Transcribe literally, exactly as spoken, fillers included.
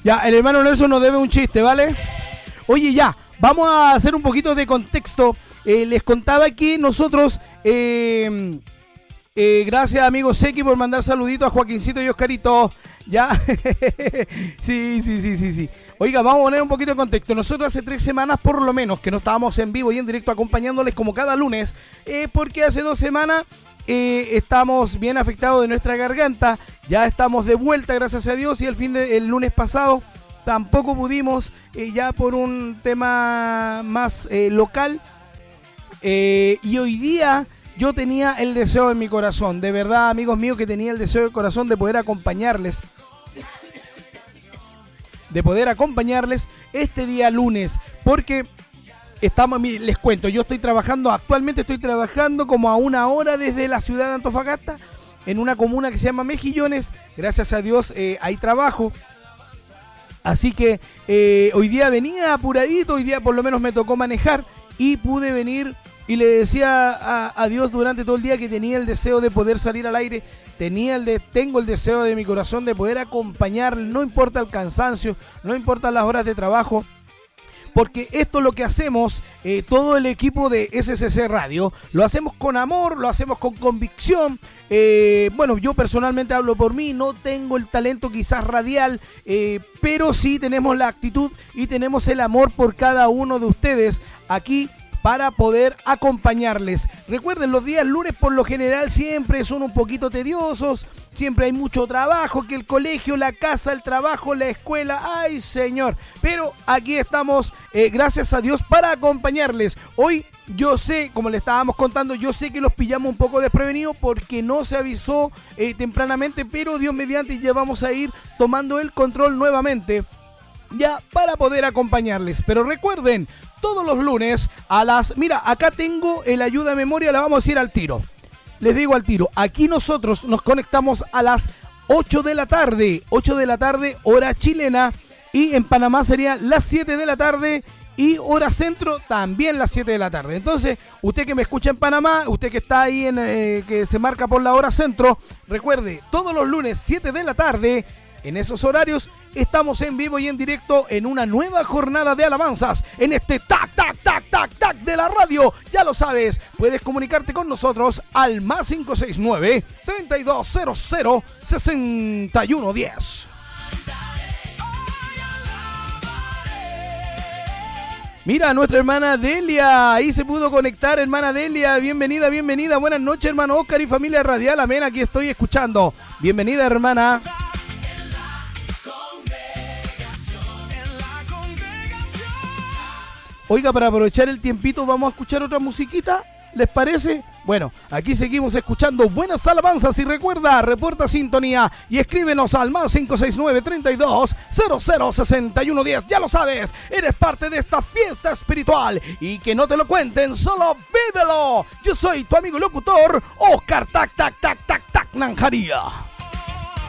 Ya, el hermano Nelson nos debe un chiste, ¿vale? Oye, ya, vamos a hacer un poquito de contexto. Eh, les contaba que nosotros, eh, eh, gracias amigo Seki por mandar saluditos a Joaquincito y Oscarito. Ya, sí, sí, sí, sí, sí. Oiga, vamos a poner un poquito de contexto. Nosotros hace tres semanas por lo menos que no estábamos en vivo y en directo acompañándoles como cada lunes, eh, porque hace dos semanas eh, estamos bien afectados de nuestra garganta. Ya estamos de vuelta, gracias a Dios, y el fin de, el lunes pasado tampoco pudimos, eh, ya por un tema más eh, local. Eh, y hoy día yo tenía el deseo en mi corazón, de verdad, amigos míos, que tenía el deseo del corazón de poder acompañarles, de poder acompañarles este día lunes, porque estamos, miren, les cuento, yo estoy trabajando, actualmente estoy trabajando como a una hora desde la ciudad de Antofagasta, en una comuna que se llama Mejillones. Gracias a Dios eh, hay trabajo. Así que eh, hoy día venía apuradito, hoy día por lo menos me tocó manejar y pude venir y le decía a, a Dios durante todo el día que tenía el deseo de poder salir al aire, tenía el de, tengo el deseo de mi corazón de poder acompañar, no importa el cansancio, no importa las horas de trabajo, porque esto es lo que hacemos, eh, todo el equipo de S C C Radio, lo hacemos con amor, lo hacemos con convicción. Eh, bueno, yo personalmente hablo por mí, no tengo el talento quizás radial, eh, pero sí tenemos la actitud y tenemos el amor por cada uno de ustedes aquí para poder acompañarles. Recuerden, los días lunes por lo general siempre son un poquito tediosos, siempre hay mucho trabajo, que el colegio, la casa, el trabajo, la escuela, ¡ay señor! Pero aquí estamos, eh, gracias a Dios, para acompañarles. Hoy yo sé, como le estábamos contando, yo sé que los pillamos un poco desprevenidos porque no se avisó eh, tempranamente, pero Dios mediante ya vamos a ir tomando el control nuevamente, ya para poder acompañarles. Pero recuerden, todos los lunes a las... Mira, acá tengo el ayuda a memoria, la vamos a decir al tiro. Les digo al tiro, aquí nosotros nos conectamos a las ocho de la tarde, ocho de la tarde, hora chilena, y en Panamá serían las siete de la tarde, y hora centro también las siete de la tarde. Entonces, usted que me escucha en Panamá, usted que está ahí, en eh, que se marca por la hora centro, recuerde, todos los lunes, siete de la tarde, en esos horarios, estamos en vivo y en directo en una nueva jornada de alabanzas, en este tac, tac, tac, tac, tac de la radio. Ya lo sabes, puedes comunicarte con nosotros al más cinco seis nueve, treinta y dos cero cero, sesenta y uno diez. Mira, nuestra hermana Delia, ahí se pudo conectar, hermana Delia, bienvenida, bienvenida, buenas noches, hermano Oscar y familia radial, amén, aquí estoy escuchando. Bienvenida, hermana. Oiga, para aprovechar el tiempito vamos a escuchar otra musiquita, ¿les parece? Bueno, aquí seguimos escuchando buenas alabanzas y recuerda, reporta sintonía y escríbenos al más cinco seis nueve, treinta y dos cero cero, sesenta y uno diez. Ya lo sabes, eres parte de esta fiesta espiritual y que no te lo cuenten, solo vívelo. Yo soy tu amigo locutor, Oscar Tac Tac Tac Tac Tac Nanjaría.